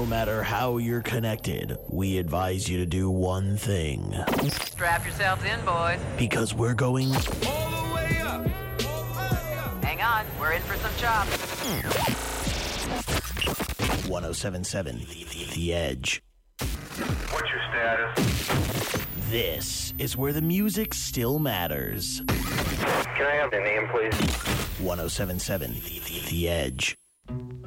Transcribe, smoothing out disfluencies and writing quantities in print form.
matter how you're connected, we advise you to do one thing. Strap yourselves in, boys. Because we're going All the way up. Hang on, we're in for some chops. 1077 The Edge. What's your status? This is where the music still matters. Can I have the name, please? 1077 The Edge.